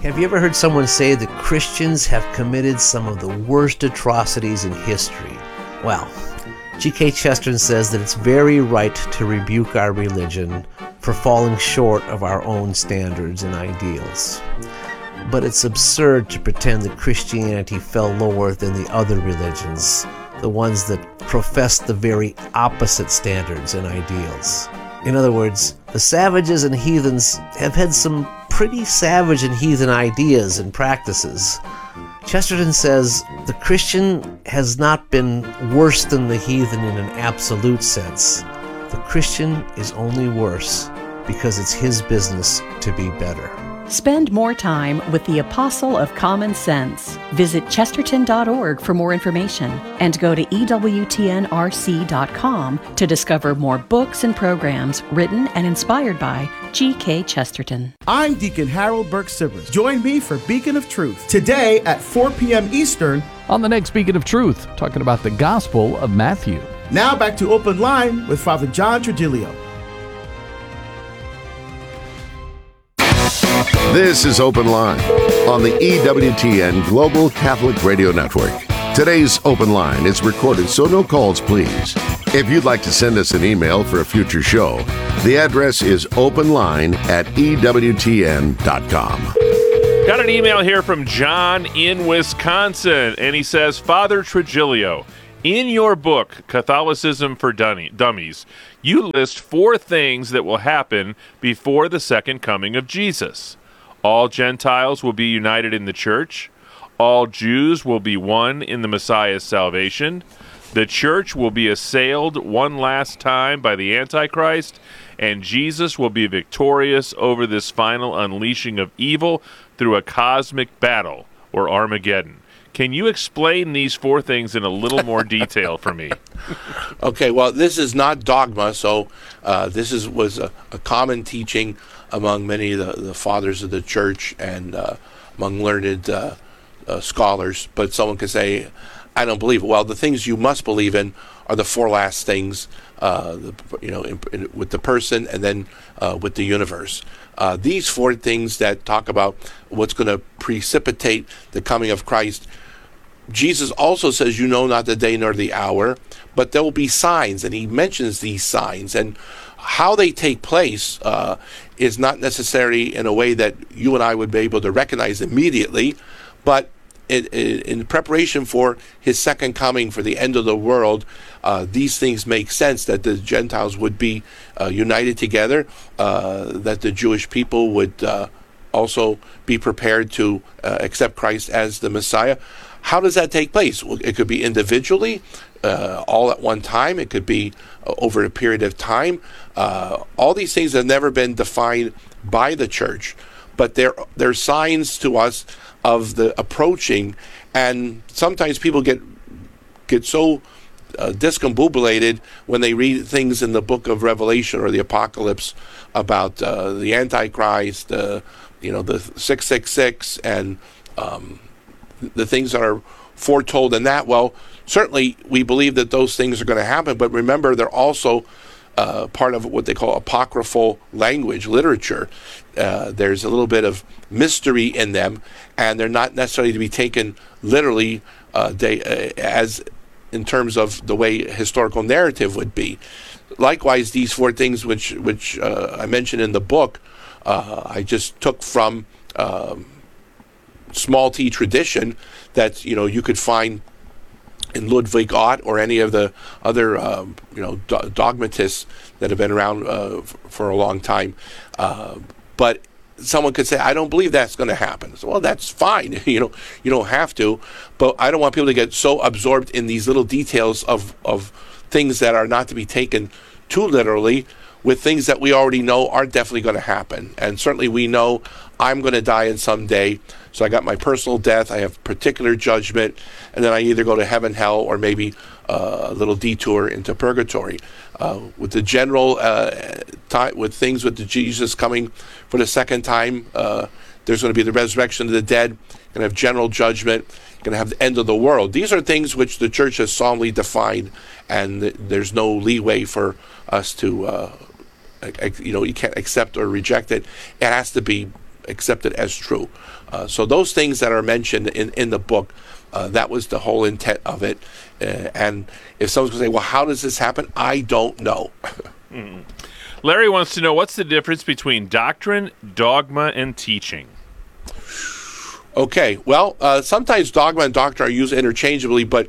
Have you ever heard someone say that Christians have committed some of the worst atrocities in history? Well, G.K. Chesterton says that it's very right to rebuke our religion for falling short of our own standards and ideals. But it's absurd to pretend that Christianity fell lower than the other religions, the ones that profess the very opposite standards and ideals. In other words, the savages and heathens have had some pretty savage and heathen ideas and practices. Chesterton says the Christian has not been worse than the heathen in an absolute sense. The Christian is only worse because it's his business to be better. Spend more time with the Apostle of Common Sense. Visit chesterton.org for more information and go to EWTNRC.com to discover more books and programs written and inspired by G.K. Chesterton. I'm Deacon Harold Burke-Sivers. Join me for Beacon of Truth today at 4 p.m. Eastern on the next Beacon of Truth, talking about the Gospel of Matthew. Now back to Open Line with Father John Trujillo. This is Open Line on the EWTN Global Catholic Radio Network. Today's Open Line is recorded, so no calls, please. If you'd like to send us an email for a future show, the address is openline@ewtn.com. Got an email here from John in Wisconsin, and he says, Father Trujillo, in your book, Catholicism for Dummies, you list 4 things that will happen before the second coming of Jesus. All Gentiles will be united in the church. All Jews will be one in the Messiah's salvation. The church will be assailed one last time by the Antichrist, and Jesus will be victorious over this final unleashing of evil through a cosmic battle, or Armageddon. Can you explain these 4 things in a little more detail for me? Okay, well, this is not dogma, so this was a common teaching among many of the fathers of the church and among learned scholars. But someone could say, I don't believe it. Well, the things you must believe in are the 4 last things, with the person and then with the universe. These 4 things that talk about what's going to precipitate the coming of Christ. Jesus also says, you know not the day nor the hour, but there will be signs, and he mentions these signs. And how they take place is not necessary in a way that you and I would be able to recognize immediately, but in preparation for his second coming, for the end of the world, these things make sense, that the Gentiles would be united together, that the Jewish people would also be prepared to accept Christ as the Messiah. How does that take place? Well, it could be individually, all at one time. It could be over a period of time. All these things have never been defined by the church, but they're signs to us of the approaching. And sometimes people get so discombobulated when they read things in the book of Revelation or the Apocalypse about the Antichrist, the 666, and the things that are foretold in that. Well, certainly we believe that those things are going to happen, but remember, they're also part of what they call apocryphal language, literature. There's a little bit of mystery in them, and they're not necessarily to be taken literally as in terms of the way historical narrative would be. Likewise, these 4 things which I mentioned in the book, I just took from small t tradition that you could find in Ludwig Ott or any of the other dogmatists that have been around for a long time. But someone could say, I don't believe that's going to happen. So, well, that's fine. You don't have to. But I don't want people to get so absorbed in these little details of things that are not to be taken too literally, with things that we already know are definitely going to happen. And certainly we know I'm going to die in some day. So I got my personal death, I have particular judgment, and then I either go to heaven, hell, or maybe a little detour into purgatory. With the general with things with the Jesus coming for the second time, there's going to be the resurrection of the dead, going to have general judgment, going to have the end of the world. These are things which the church has solemnly defined, and there's no leeway for us to you can't accept or reject it. It has to be accepted as true. So those things that are mentioned in the book, that was the whole intent of it. And if someone's going to say, well, how does this happen? I don't know. Larry wants to know, what's the difference between doctrine, dogma, and teaching? Okay, well, sometimes dogma and doctrine are used interchangeably, but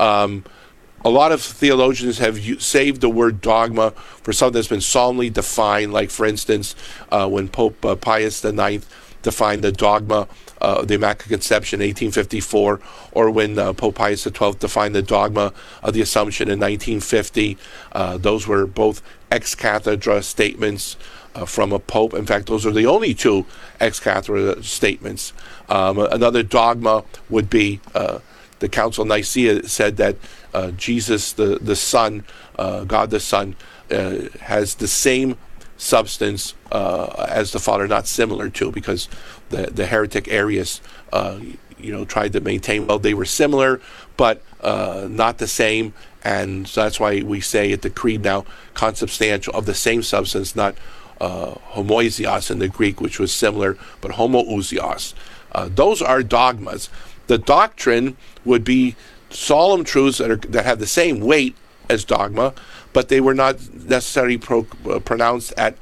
a lot of theologians have saved the word dogma for something that's been solemnly defined, like, for instance, when Pope Pius IX defined the dogma of the Immaculate Conception in 1854, or when Pope Pius XII defined the dogma of the Assumption in 1950. Those were both ex cathedra statements from a pope. In fact, those are the only two ex cathedra statements. Another dogma would be the Council of Nicaea said that Jesus, the Son, God the Son, has the same substance as the Father, not similar to, because the heretic Arius, tried to maintain, well, they were similar, but not the same. And so that's why we say at the Creed now, consubstantial, of the same substance, not homoousios in the Greek, which was similar, but homoousios. Those are dogmas. The doctrine would be solemn truths that have the same weight as dogma, but they were not necessarily pronounced at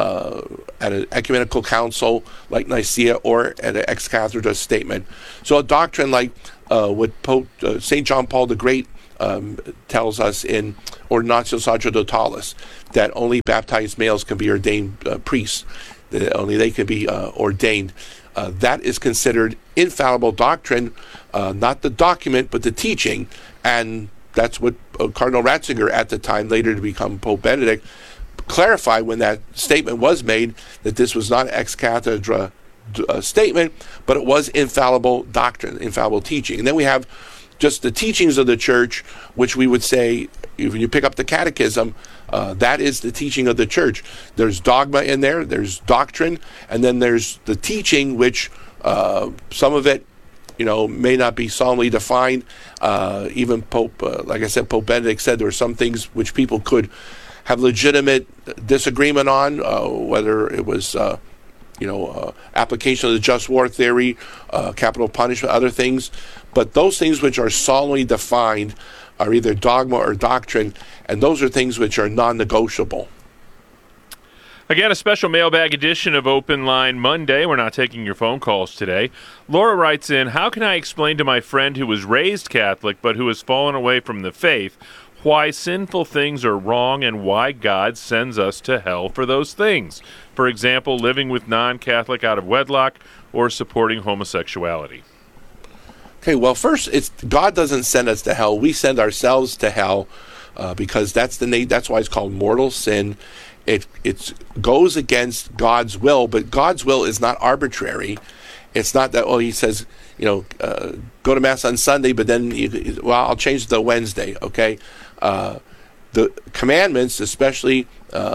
an ecumenical council like Nicaea or at an ex cathedra statement. So a doctrine like what Pope St. John Paul the Great tells us in Ordinatio Sacerdotalis, that only baptized males can be ordained priests, that only they can be ordained. That is considered infallible doctrine, not the document, but the teaching. And that's what Cardinal Ratzinger, at the time, later to become Pope Benedict, clarified when that statement was made, that this was not ex cathedra statement, but it was infallible doctrine, infallible teaching. And then we have just the teachings of the Church, which we would say, if you pick up the Catechism, that is the teaching of the Church. There's dogma in there, there's doctrine, and then there's the teaching, which some of it, may not be solemnly defined. Even Pope, like I said, Pope Benedict said there were some things which people could have legitimate disagreement on, whether it was, application of the just war theory, capital punishment, other things. But those things which are solemnly defined are either dogma or doctrine, and those are things which are non-negotiable. Again, a special mailbag edition of Open Line Monday. We're not taking your phone calls today. Laura writes in, how can I explain to my friend who was raised Catholic but who has fallen away from the faith why sinful things are wrong and why God sends us to hell for those things? For example, living with non-Catholic out of wedlock or supporting homosexuality. Okay, well, first, God doesn't send us to hell. We send ourselves to hell because that's why it's called mortal sin. It goes against God's will, but God's will is not arbitrary. It's not that, he says, go to Mass on Sunday, but then, I'll change it to Wednesday, okay? The commandments, especially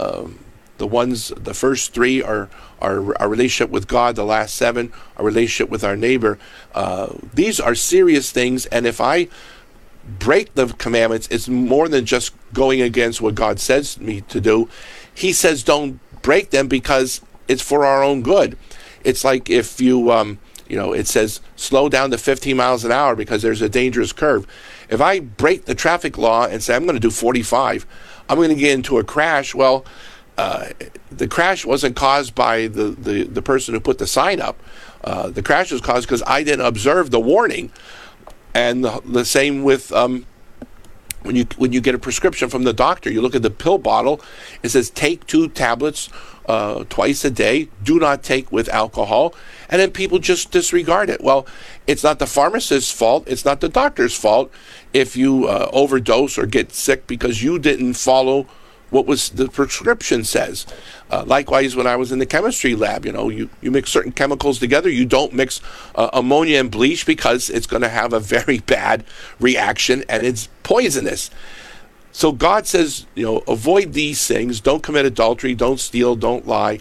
the first three are our relationship with God, the last 7, our relationship with our neighbor. These are serious things, and if I break the commandments, it's more than just going against what God says me to do. He says don't break them because it's for our own good. It's like if you, it says slow down to 15 miles an hour because there's a dangerous curve. If I break the traffic law and say I'm going to do 45, I'm going to get into a crash. Well, the crash wasn't caused by the person who put the sign up. The crash was caused because I didn't observe the warning. And the same with when you get a prescription from the doctor, you look at the pill bottle, it says take 2 tablets twice a day, do not take with alcohol, and then people just disregard it. Well, it's not the pharmacist's fault, it's not the doctor's fault if you overdose or get sick because you didn't follow what was the prescription says. Likewise, when I was in the chemistry lab, you mix certain chemicals together. You don't mix ammonia and bleach because it's going to have a very bad reaction and it's poisonous. So God says, avoid these things. Don't commit adultery. Don't steal. Don't lie.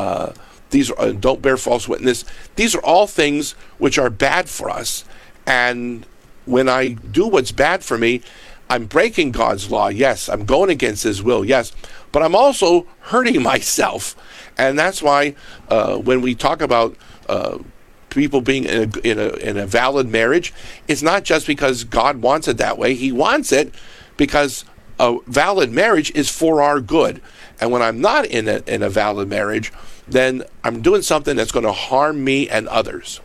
Don't bear false witness. These are all things which are bad for us. And when I do what's bad for me, I'm breaking God's law, yes. I'm going against His will, yes. But I'm also hurting myself. And that's why when we talk about people being in a valid marriage, it's not just because God wants it that way. He wants it because a valid marriage is for our good. And when I'm not in a valid marriage, then I'm doing something that's going to harm me and others.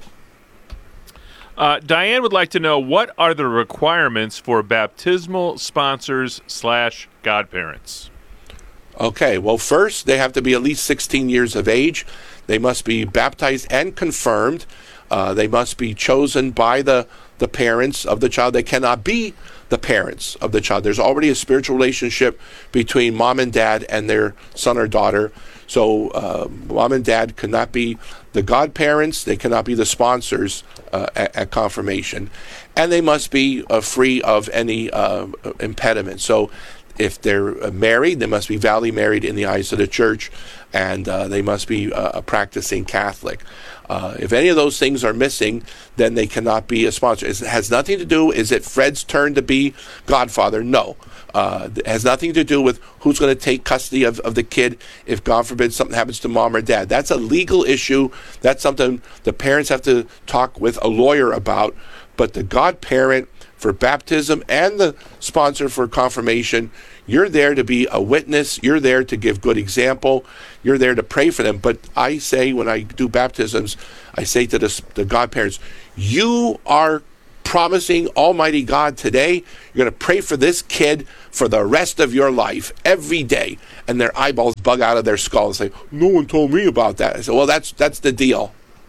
Diane would like to know, what are the requirements for baptismal sponsors / godparents? Okay, well, first, they have to be at least 16 years of age. They must be baptized and confirmed. They must be chosen by the parents of the child. They cannot be the parents of the child. There's already a spiritual relationship between mom and dad and their son or daughter. So mom and dad cannot be the godparents. They cannot be the sponsors at confirmation. And they must be free of any impediment. So if they're married, they must be validly married in the eyes of the church, and they must be a practicing Catholic. If any of those things are missing, then they cannot be a sponsor. It has nothing to do, is it Fred's turn to be godfather? No. It has nothing to do with who's going to take custody of the kid if, God forbid, something happens to mom or dad. That's a legal issue. That's something the parents have to talk with a lawyer about. But the godparent for baptism and the sponsor for confirmation, you're there to be a witness. You're there to give good example. You're there to pray for them. But I say, when I do baptisms, I say to the godparents, you are promising Almighty God today, you're going to pray for this kid for the rest of your life, every day. And their eyeballs bug out of their skull and say, no one told me about that. I say, well, that's the deal.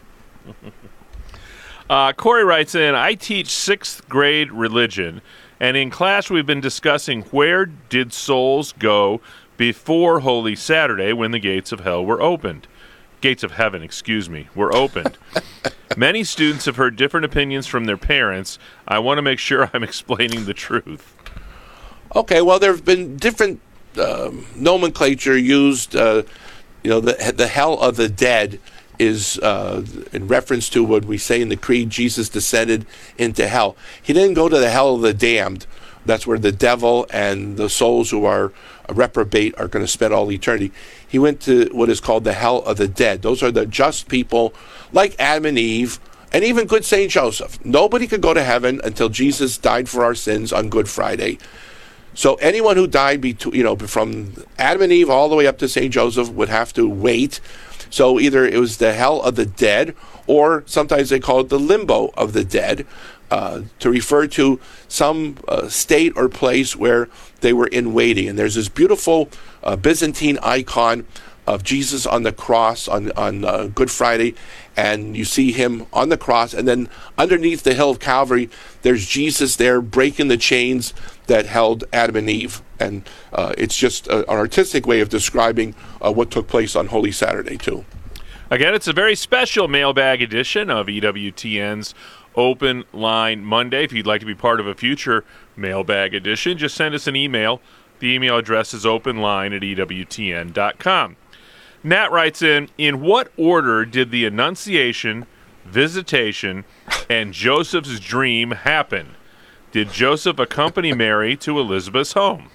Corey writes in, I teach 6th grade religion, and in class we've been discussing where did souls go before Holy Saturday when the gates of hell were opened. Gates of heaven, were opened. Many students have heard different opinions from their parents. I want to make sure I'm explaining the truth. Okay, well, there have been different nomenclature used. The hell of the dead is in reference to what we say in the Creed, Jesus descended into hell. He didn't go to the hell of the damned. That's where the devil and the souls who are reprobate are going to spend all eternity. He went to what is called the hell of the dead. Those are the just people like Adam and Eve, and even good St. Joseph. Nobody could go to heaven until Jesus died for our sins on Good Friday. So anyone who died from Adam and Eve all the way up to St. Joseph would have to wait. So either it was the hell of the dead, or sometimes they call it the limbo of the dead, to refer to some state or place where they were in waiting. And there's this beautiful Byzantine icon of Jesus on the cross on Good Friday, and you see him on the cross, and then underneath the hill of Calvary, there's Jesus there breaking the chains that held Adam and Eve. And it's just an artistic way of describing what took place on Holy Saturday, too. Again, it's a very special mailbag edition of EWTN's Open Line Monday. If you'd like to be part of a future mailbag edition, just send us an email. The email address is openline@ewtn.com. Nat writes in what order did the Annunciation, Visitation, and Joseph's dream happen? Did Joseph accompany Mary to Elizabeth's home?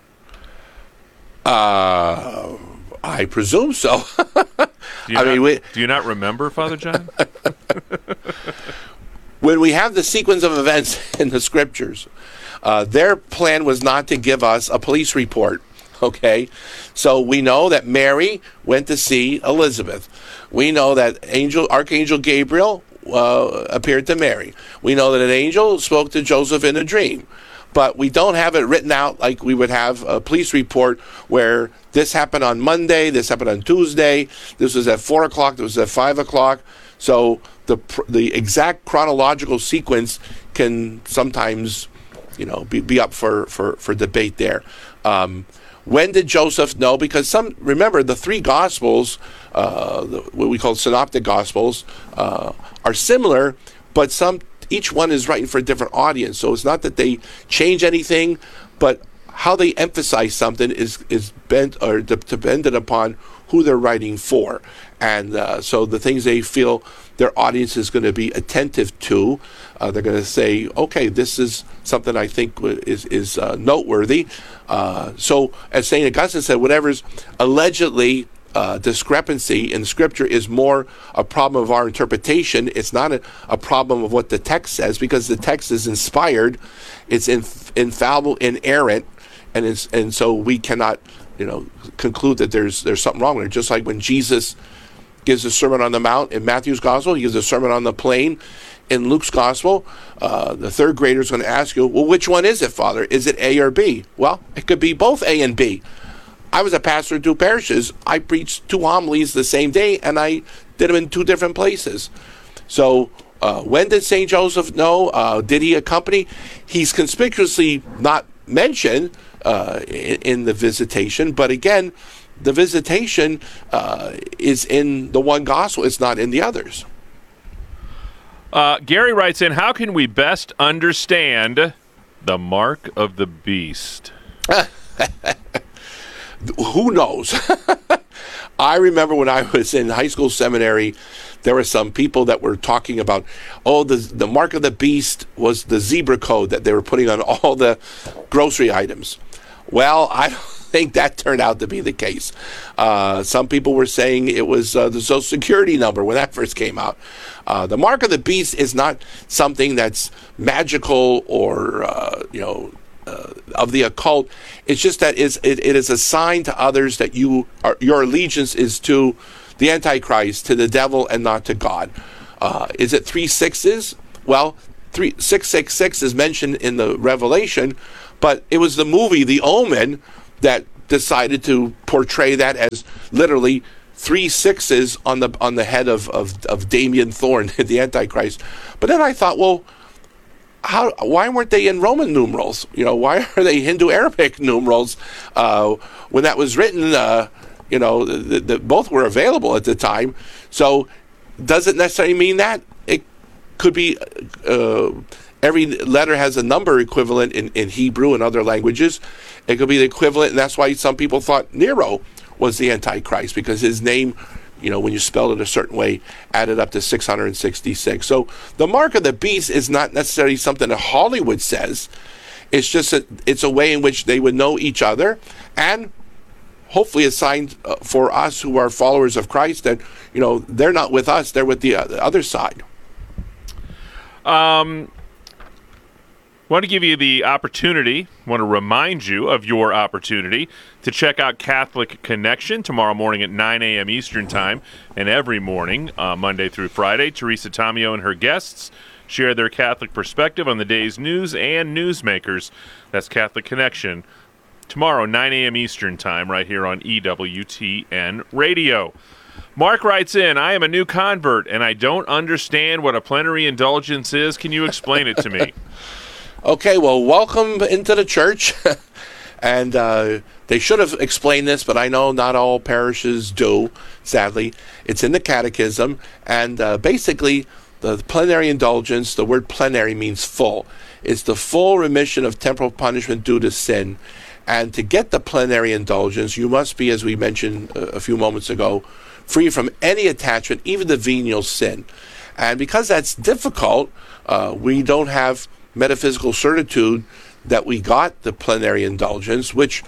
I presume so. Do you not remember, Father John? When we have the sequence of events in the scriptures, their plan was not to give us a police report. Okay, so we know that Mary went to see Elizabeth. We know that Archangel Gabriel appeared to Mary. We know that an angel spoke to Joseph in a dream. But we don't have it written out like we would have a police report where this happened on Monday, this happened on Tuesday, this was at 4 o'clock, this was at 5 o'clock. So the exact chronological sequence can sometimes, be up for debate there. When did Joseph know? Because remember, the three Gospels, what we call synoptic Gospels, are similar, but each one is writing for a different audience. So it's not that they change anything, but how they emphasize something is bent or dependent upon who they're writing for. And so the things they feel their audience is going to be attentive to, they're going to say, okay, this is something I think is noteworthy. So as St. Augustine said, whatever's allegedly discrepancy in Scripture is more a problem of our interpretation. It's not a problem of what the text says, because the text is inspired, it's infallible, inerrant, and so we cannot, conclude that there's something wrong with it. Just like when Jesus gives a Sermon on the Mount in Matthew's Gospel, he gives a Sermon on the Plain in Luke's Gospel. The third grader is going to ask you, well, which one is it, Father? Is it A or B? Well, it could be both A and B. I was a pastor in 2 parishes. I preached 2 homilies the same day, and I did them in 2 different places. So when did St. Joseph know? Did he accompany? He's conspicuously not mentioned in the visitation, but again, the visitation is in the one gospel. It's not in the others. Gary writes in, how can we best understand the mark of the beast? Who knows? I remember when I was in high school seminary, there were some people that were talking about, the mark of the beast was the zebra code that they were putting on all the grocery items. Well, I don't think that turned out to be the case. Some people were saying it was the Social Security number when that first came out. The mark of the beast is not something that's magical or, of the occult. It's just that it is a sign to others that your allegiance is to the Antichrist, to the devil, and not to God. Is it 3 6s? Well, 666 is mentioned in the Revelation, but it was the movie The Omen that decided to portray that as literally 3 6s on the head of Damien Thorne, the Antichrist. But then I thought, well, why weren't they in Roman numerals? Why are they Hindu-Arabic numerals? When that was written, both were available at the time. So does it necessarily mean that? It could be every letter has a number equivalent in Hebrew and other languages. It could be the equivalent, and that's why some people thought Nero was the Antichrist, because his name, when you spelled it a certain way, added up to 666. So the mark of the beast is not necessarily something that Hollywood says. It's just it's a way in which they would know each other, and hopefully a sign for us who are followers of Christ that, they're not with us, they're with the other side. Want to give you the opportunity, want to remind you of your opportunity to check out Catholic Connection tomorrow morning at 9 a.m. Eastern Time, and every morning, Monday through Friday. Teresa Tomeo and her guests share their Catholic perspective on the day's news and newsmakers. That's Catholic Connection tomorrow, 9 a.m. Eastern Time, right here on EWTN Radio. Mark writes in, I am a new convert, and I don't understand what a plenary indulgence is. Can you explain it to me? Okay, well, welcome into the church. And they should have explained this, but I know not all parishes do, sadly. It's in the Catechism, and basically, the plenary indulgence, the word plenary means full. It's the full remission of temporal punishment due to sin. And to get the plenary indulgence, you must be, as we mentioned a few moments ago, free from any attachment, even the venial sin. And because that's difficult, we don't have metaphysical certitude that we got the plenary indulgence, which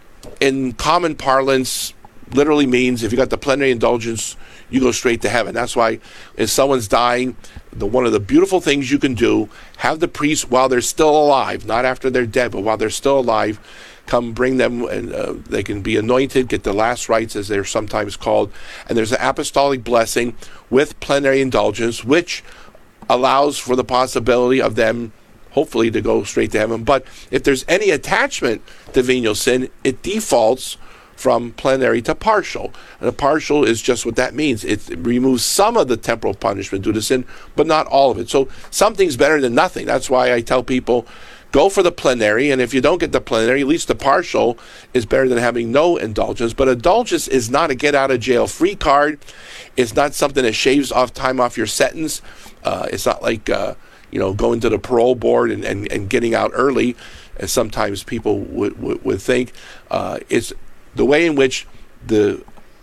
in common parlance literally means if you got the plenary indulgence, you go straight to heaven. That's why if someone's dying, one of the beautiful things you can do, have the priest while they're still alive, not after they're dead, but while they're still alive, come bring them, and they can be anointed, get the last rites as they're sometimes called. And there's an apostolic blessing with plenary indulgence, which allows for the possibility of them hopefully to go straight to heaven. But if there's any attachment to venial sin, it defaults from plenary to partial. And a partial is just what that means. It removes some of the temporal punishment due to sin, but not all of it. So something's better than nothing. That's why I tell people, go for the plenary, and if you don't get the plenary, at least the partial is better than having no indulgence. But indulgence is not a get-out-of-jail-free card. It's not something that shaves off time off your sentence. It's not like going to the parole board and getting out early, as sometimes people would think. It's the way in which the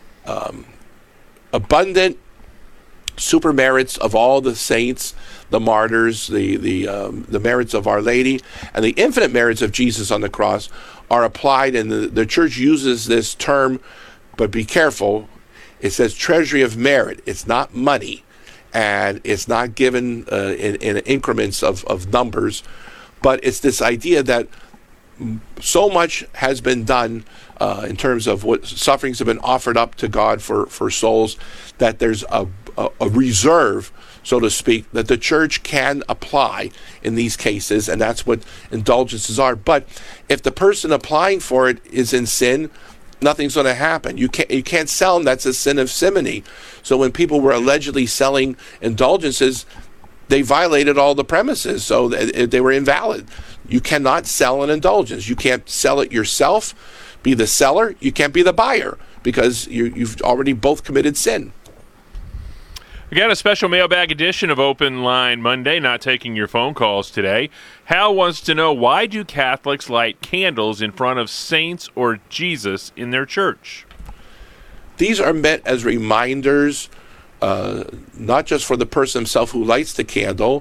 abundant super merits of all the saints, the martyrs, the merits of Our Lady, and the infinite merits of Jesus on the cross are applied, and the Church uses this term But be careful. It says treasury of merit. It's not money. And it's not given in increments of numbers. But it's this idea that so much has been done in terms of what sufferings have been offered up to God for souls, that there's a reserve, so to speak, that the church can apply in these cases, and that's what indulgences are. But if the person applying for it is in sin, nothing's going to happen. You can't sell them. That's a sin of simony. So when people were allegedly selling indulgences, they violated all the premises, so they were invalid. You cannot sell an indulgence. You can't sell it yourself, be the seller. You can't be the buyer, because you've already both committed sin. Again, a special mailbag edition of Open Line Monday, not taking your phone calls today. Hal wants to know, why do Catholics light candles in front of saints or Jesus in their church? These are meant as reminders, not just for the person himself who lights the candle,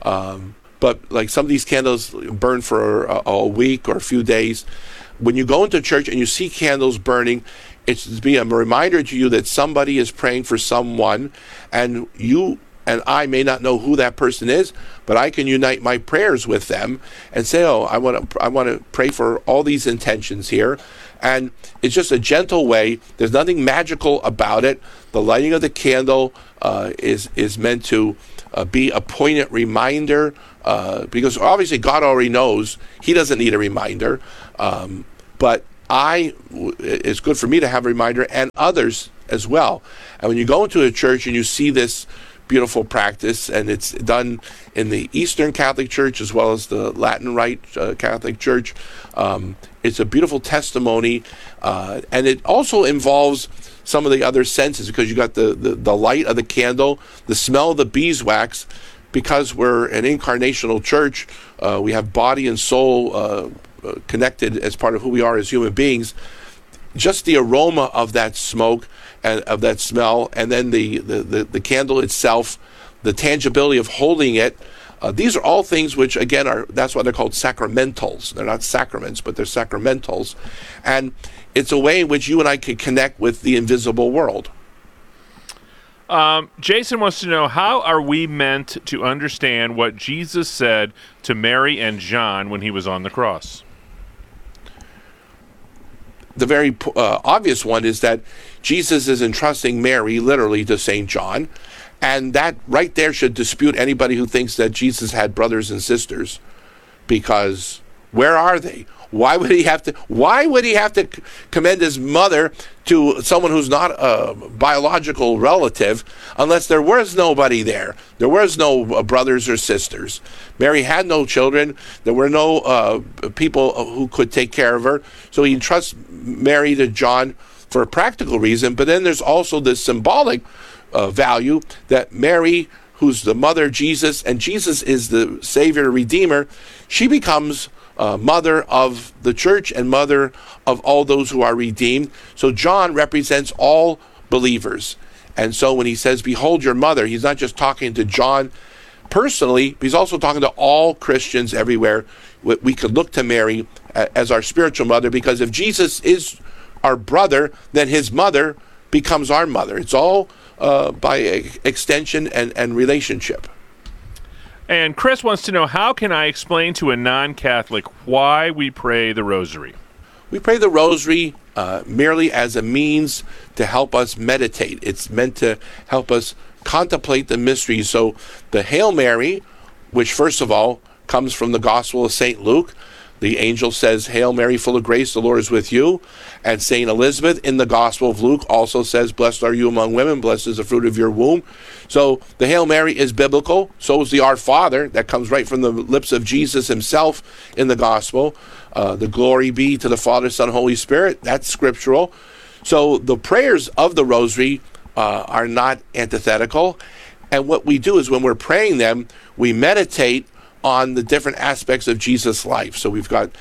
but like some of these candles burn for a week or a few days. When you go into church and you see candles burning, it's to be a reminder to you that somebody is praying for someone, and you and I may not know who that person is, but I can unite my prayers with them and say, oh, I want to pray for all these intentions here. And it's just a gentle way. There's nothing magical about it. The lighting of the candle is meant to be a poignant reminder, because obviously God already knows. He doesn't need a reminder. But it's good for me to have a reminder, and others as well. And when you go into a church and you see this beautiful practice, and it's done in the Eastern Catholic Church as well as the Latin Rite Catholic Church, it's a beautiful testimony, and it also involves some of the other senses, because you got the light of the candle, the smell of the beeswax. Because we're an incarnational church, we have body and soul connected as part of who we are as human beings. Just the aroma of that smoke and of that smell, and then the candle itself, the tangibility of holding it, these are all things which, again, that's why they're called sacramentals. They're not sacraments, but they're sacramentals. And it's a way in which you and I can connect with the invisible world. Jason wants to know, how are we meant to understand what Jesus said to Mary and John when he was on the cross? The very obvious one is that Jesus is entrusting Mary literally to St. John, and that right there should dispute anybody who thinks that Jesus had brothers and sisters, because where are they? Why would he have to commend his mother to someone who's not a biological relative, unless there was nobody there? There was no brothers or sisters. Mary had no children. There were no people who could take care of her. So he entrusts Mary to John for a practical reason. But then there's also this symbolic value that Mary, who's the mother of Jesus, and Jesus is the Savior, Redeemer, she becomes mother of the church and mother of all those who are redeemed. So John represents all believers. And so when he says, behold your mother, he's not just talking to John personally, but he's also talking to all Christians everywhere. We could look to Mary as our spiritual mother, because if Jesus is our brother, then his mother becomes our mother. It's all by extension and relationship. And Chris wants to know, how can I explain to a non-Catholic why we pray the Rosary? We pray the Rosary merely as a means to help us meditate. It's meant to help us contemplate the mysteries. So the Hail Mary, which first of all comes from the Gospel of St. Luke, the angel says, Hail Mary, full of grace, the Lord is with you. And St. Elizabeth in the Gospel of Luke also says, blessed are you among women, blessed is the fruit of your womb. So the Hail Mary is biblical. So is the Our Father that comes right from the lips of Jesus himself in the Gospel. The glory be to the Father, Son, Holy Spirit. That's scriptural. So the prayers of the Rosary are not antithetical. And what we do is when we're praying them, we meditate on the different aspects of Jesus' life. So we've got,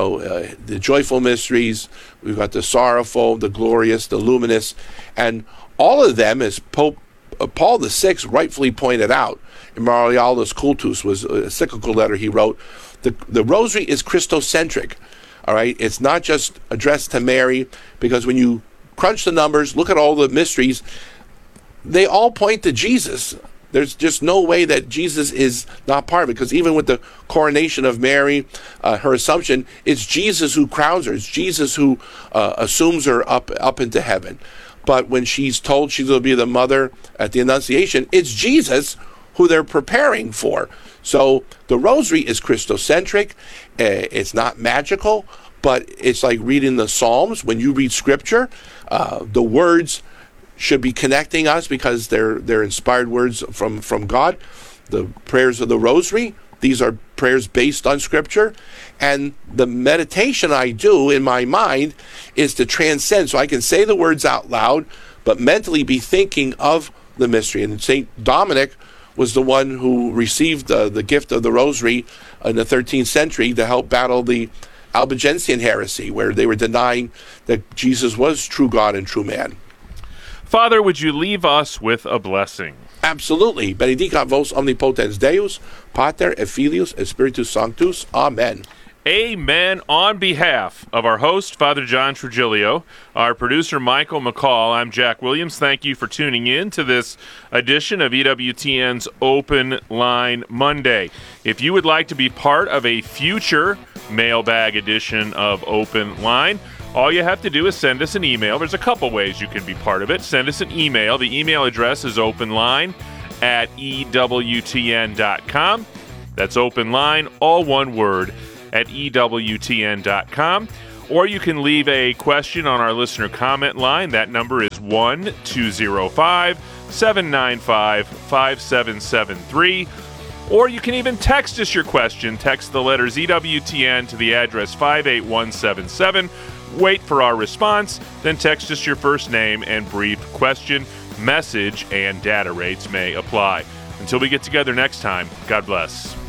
the joyful mysteries, we've got the sorrowful, the glorious, the luminous, and all of them, as Pope Paul VI rightfully pointed out, in Memorialis Cultus was a encyclical letter he wrote, the Rosary is Christocentric, all right? It's not just addressed to Mary, because when you crunch the numbers, look at all the mysteries, they all point to Jesus. There's just no way that Jesus is not part of it, because even with the coronation of Mary, her Assumption, it's Jesus who crowns her. It's Jesus who assumes her up into heaven. But when she's told she's going to be the mother at the Annunciation, it's Jesus who they're preparing for. So the Rosary is Christocentric. It's not magical, but it's like reading the Psalms. When you read Scripture, the words should be connecting us because they're inspired words from God. The prayers of the Rosary, these are prayers based on Scripture. And the meditation I do in my mind is to transcend. So I can say the words out loud, but mentally be thinking of the mystery. And St. Dominic was the one who received the gift of the Rosary in the 13th century to help battle the Albigensian heresy, where they were denying that Jesus was true God and true man. Father, would you leave us with a blessing? Absolutely. Benedicat vos omnipotens Deus, Pater et Filius et Spiritus Sanctus. Amen. Amen. On behalf of our host, Father John Trigilio, our producer, Michael McCall, I'm Jack Williams. Thank you for tuning in to this edition of EWTN's Open Line Monday. If you would like to be part of a future mailbag edition of Open Line, all you have to do is send us an email. There's a couple ways you can be part of it. Send us an email. The email address is openline@ewtn.com. That's openline, all one word, at ewtn.com. Or you can leave a question on our listener comment line. That number is 1-205-795-5773. Or you can even text us your question. Text the letters EWTN to the address 58177. Wait for our response, then text us your first name and brief question. Message and data rates may apply. Until we get together next time, God bless.